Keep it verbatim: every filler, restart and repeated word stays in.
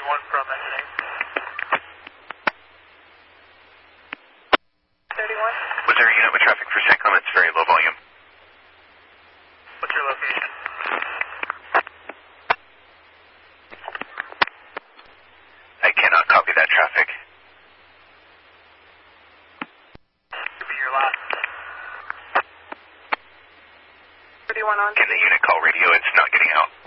thirty-one from S A. thirty-one. Was there a unit with traffic for CENTCOM? It's very low volume. What's your location? I cannot copy that traffic. Could be your last. thirty-one on. Can the unit call radio? It's not getting out.